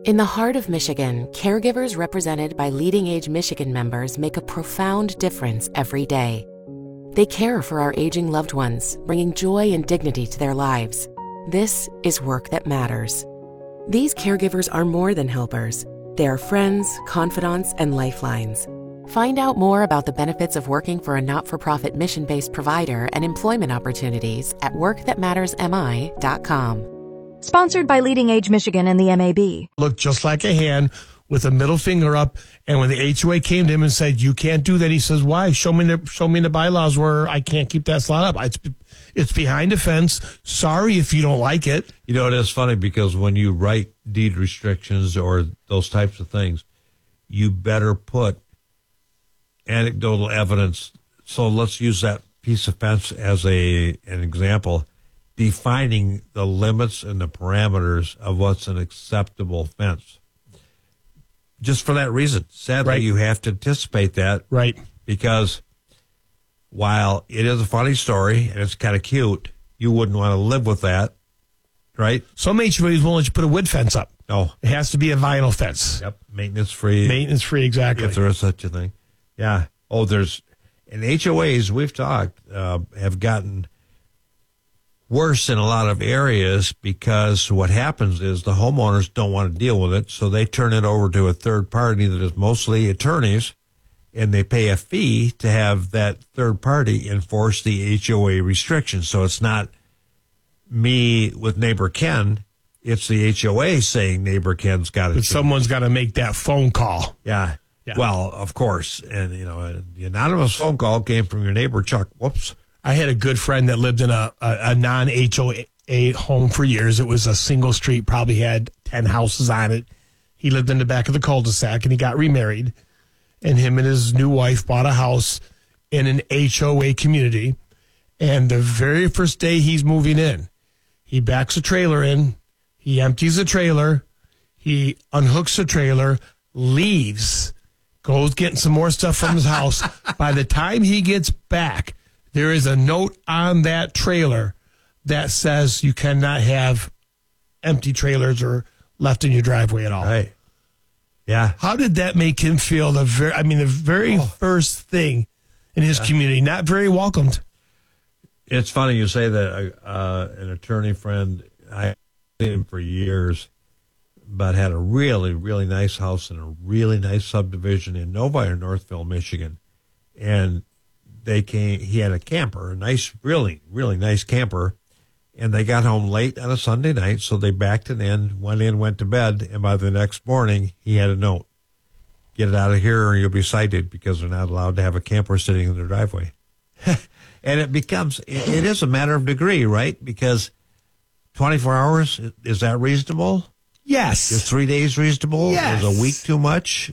In the heart of Michigan, caregivers represented by Leading Age Michigan members make a profound difference every day. They care for our aging loved ones, bringing joy and dignity to their lives. This is work that matters. These caregivers are more than helpers. They are friends, confidants, and lifelines. Find out more about the benefits of working for a not-for-profit mission-based provider and employment opportunities at workthatmattersmi.com. Sponsored by Leading Age Michigan and the MAB. Looked just like a hand with a middle finger up. And when the HOA came to him and said, "You can't do that," he says, "Why? Show me the bylaws where I can't keep that slot up. It's behind a fence. Sorry if you don't like it." You know, it is funny because when you write deed restrictions or those types of things, you better put anecdotal evidence. So let's use that piece of fence as an example, defining the limits and the parameters of what's an acceptable fence. Just for that reason. Sadly, Right. You have to anticipate that. Right. Because while it is a funny story and it's kind of cute, you wouldn't want to live with that, right? Some HOAs won't let you put a wood fence up. No. It has to be a vinyl fence. Yep. Maintenance free. Maintenance free, exactly. If there is such a thing. Yeah. Oh, and HOAs, we've talked, have gotten worse in a lot of areas because what happens is the homeowners don't want to deal with it, so they turn it over to a third party that is mostly attorneys, and they pay a fee to have that third party enforce the HOA restrictions. So it's not me with neighbor Ken, it's the HOA saying neighbor Ken's got to. But someone's got to make that phone call. Yeah. Well, of course. And, the anonymous phone call came from your neighbor, Chuck. Whoops. I had a good friend that lived in a non-HOA home for years. It was a single street, probably had 10 houses on it. He lived in the back of the cul-de-sac, and he got remarried. And him and his new wife bought a house in an HOA community. And the very first day he's moving in, he backs a trailer in, he empties the trailer, he unhooks the trailer, leaves, goes getting some more stuff from his house. By the time he gets back, there is a note on that trailer that says you cannot have empty trailers or left in your driveway at all. Right. Yeah. How did that make him feel? The very first thing in his community, not very welcomed. It's funny you say that. An attorney friend, I knew him for years, but had a really, really nice house in a really nice subdivision in Novi or Northville, Michigan. And he had a camper, a nice, really, really nice camper. And they got home late on a Sunday night, so they backed it in, went to bed, and by the next morning, he had a note. Get it out of here or you'll be cited because they're not allowed to have a camper sitting in their driveway. And it is a matter of degree, right? Because 24 hours, is that reasonable? Yes. Is 3 days reasonable? Yes. Is a week too much?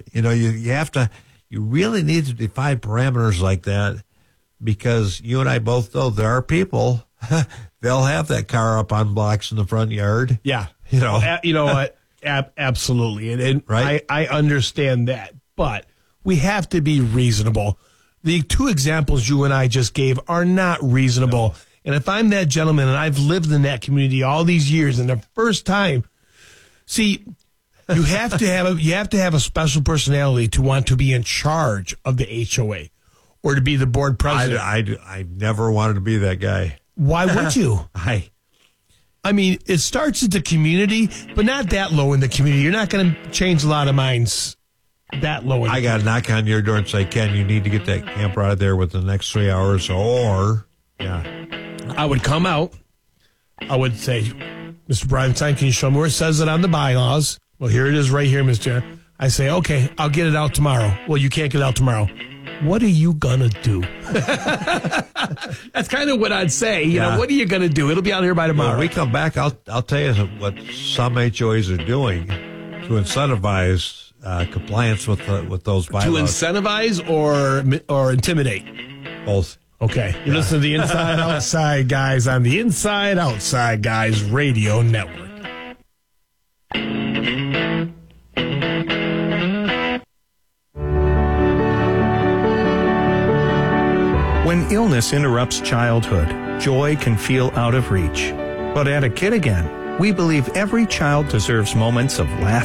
You really need to define parameters like that because you and I both know there are people, they'll have that car up on blocks in the front yard. Yeah. You know what? Absolutely. And right? I understand that, but we have to be reasonable. The two examples you and I just gave are not reasonable. No. And if I'm that gentleman and I've lived in that community all these years and the first time, see, you have to have a special personality to want to be in charge of the HOA or to be the board president. I never wanted to be that guy. Why would you? I mean, it starts at the community, but not that low in the community. You're not going to change a lot of minds that low. I got to knock on your door and say, Ken, you need to get that camper out of there within the next 3 hours or, I would come out. I would say, Mr. Bridenstine, can you show me where it says it on the bylaws? Well, here it is right here, Mr. I say, okay, I'll get it out tomorrow. Well, you can't get it out tomorrow. What are you going to do? That's kind of what I'd say. You know, what are you going to do? It'll be out here by tomorrow. When we come back, I'll tell you what some HOAs are doing to incentivize compliance with those bylaws. To incentivize or intimidate? Both. Okay. You listen to the Inside Outside Guys on the Inside Outside Guys Radio Network. When illness interrupts childhood, joy can feel out of reach. But at A Kid Again, we believe every child deserves moments of laughter